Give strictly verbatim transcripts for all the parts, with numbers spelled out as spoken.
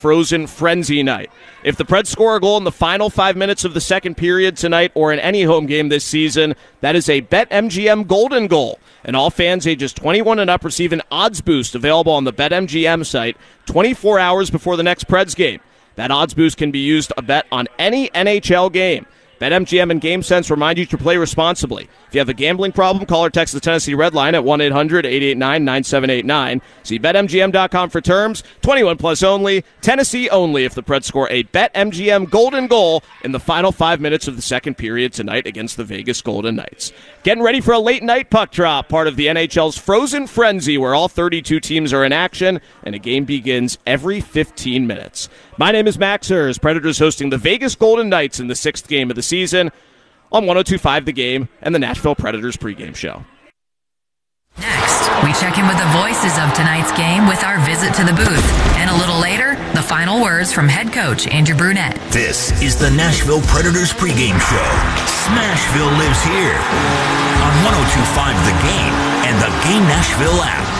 Frozen Frenzy night. If the Preds score a goal in the final five minutes of the second period tonight or in any home game this season, that is a BetMGM golden goal. And all fans ages twenty-one and up receive an odds boost available on the BetMGM site twenty-four hours before the next Preds game. That odds boost can be used to bet on any N H L game. BetMGM and GameSense remind you to play responsibly. If you have a gambling problem, call or text the Tennessee Red Line at one eight hundred eight eight nine nine seven eight nine. See Bet M G M dot com for terms. twenty-one plus only. Tennessee only if the Preds score a BetMGM golden goal in the final five minutes of the second period tonight against the Vegas Golden Knights. Getting ready for a late night puck drop, part of the N H L's Frozen Frenzy, where all thirty-two teams are in action and a game begins every fifteen minutes. My name is Max Hers. Predators hosting the Vegas Golden Knights in the sixth game of the season on one oh two point five The Game and the Nashville Predators pregame show. Next, we check in with the voices of tonight's game with our visit to the booth. And a little later, the final words from head coach Andrew Brunette. This is the Nashville Predators pregame show. Smashville lives here on one oh two point five The Game and the Game Nashville app.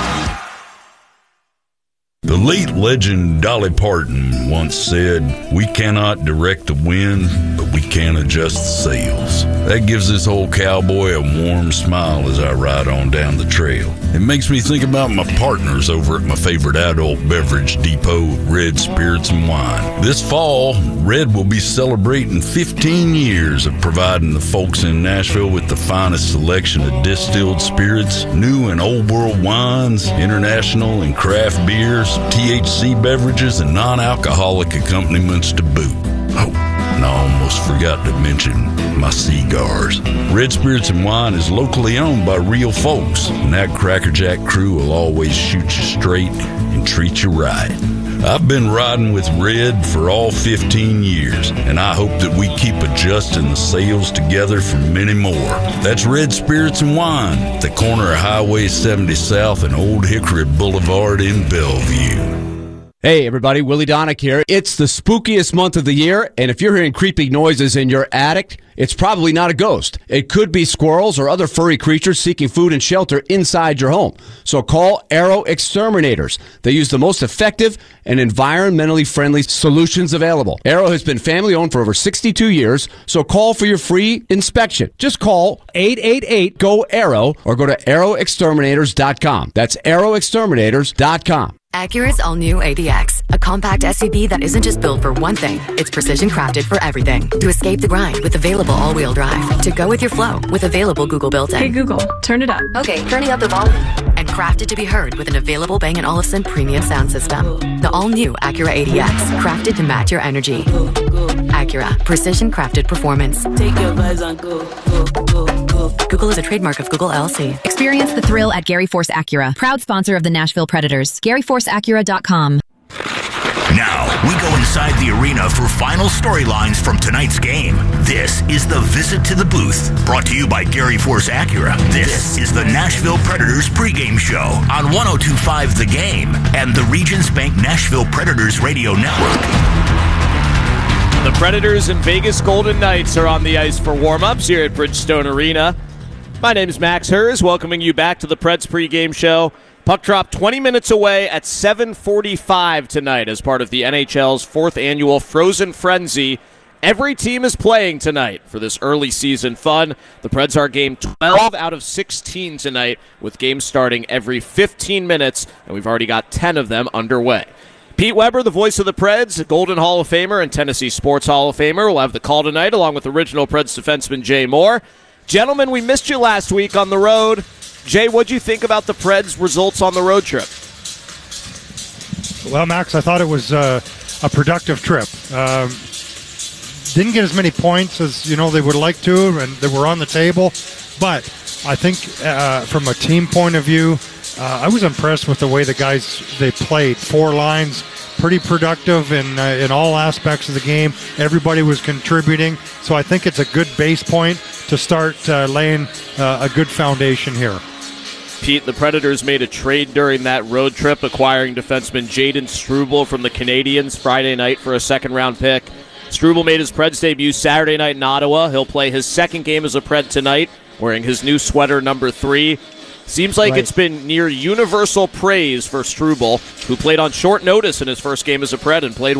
The late legend Dolly Parton once said, "We cannot direct the wind, but we can adjust the sails." That gives this old cowboy a warm smile as I ride on down the trail. It makes me think about my partners over at my favorite adult beverage depot, Red Spirits and Wine. This fall, Red will be celebrating fifteen years of providing the folks in Nashville with the finest selection of distilled spirits, new and old world wines, international and craft beers, T H C beverages, and non-alcoholic accompaniments to boot. Oh, and I almost forgot to mention my cigars. Red Spirits and Wine is locally owned by real folks, and that Crackerjack crew will always shoot you straight and treat you right. I've been riding with Red for all fifteen years, and I hope that we keep adjusting the sails together for many more. That's Red Spirits and Wine, at the corner of Highway seventy South and Old Hickory Boulevard in Bellevue. Hey everybody, Willie Donick here. It's the spookiest month of the year, and if you're hearing creepy noises in your attic, it's probably not a ghost. It could be squirrels or other furry creatures seeking food and shelter inside your home. So call Arrow Exterminators. They use the most effective and environmentally friendly solutions available. Arrow has been family owned for over sixty-two years, so call for your free inspection. Just call eight eight eight, G O, ARROW or go to arrow exterminators dot com. That's arrow exterminators dot com. Acura's all-new A D X, a compact S U V that isn't just built for one thing, it's precision crafted for everything. To escape the grind with available all-wheel drive. To go with your flow with available Google built-in. Hey Google, turn it up. Okay, turning up the volume. And crafted to be heard with an available Bang and Olufsen premium sound system. The all-new Acura A D X, crafted to match your energy. Acura, precision crafted performance. Take your vibes on go, go, go, go. Google is a trademark of Google L L C. Experience the thrill at Gary Force Acura, proud sponsor of the Nashville Predators. Gary Force Acura dot com. Now, we go inside the arena for final storylines from tonight's game. This is the Visit to the Booth, brought to you by Gary Force Acura. This is the Nashville Predators pregame show on one oh two point five The Game and the Regions Bank Nashville Predators Radio Network. The Predators and Vegas Golden Knights are on the ice for warm-ups here at Bridgestone Arena. My name is Max Hers, welcoming you back to the Preds pregame show. Puck drop twenty minutes away at seven forty-five tonight as part of the N H L's fourth annual Frozen Frenzy. Every team is playing tonight for this early season fun. The Preds are game twelve out of sixteen tonight, with games starting every fifteen minutes, and we've already got ten of them underway. Pete Weber, the voice of the Preds, Golden Hall of Famer and Tennessee Sports Hall of Famer, will have the call tonight, along with original Preds defenseman Jay Moore. Gentlemen, we missed you last week on the road. Jay, what'd you think about the Preds' results on the road trip? Well, Max, I thought it was uh, a productive trip. Um, didn't get as many points as you know they would like to, and they were on the table. But I think uh, from a team point of view, uh, I was impressed with the way the guys they played. Four lines, pretty productive in uh, in all aspects of the game. Everybody was contributing, so I think it's a good base point to start uh, laying uh, a good foundation here. Pete, the Predators made a trade during that road trip, acquiring defenseman Jaden Struble from the Canadiens Friday night for a second-round pick. Struble made his Preds debut Saturday night in Ottawa. He'll play his second game as a Pred tonight, wearing his new sweater number three. Seems like Right. it's been near universal praise for Struble, who played on short notice in his first game as a Pred and played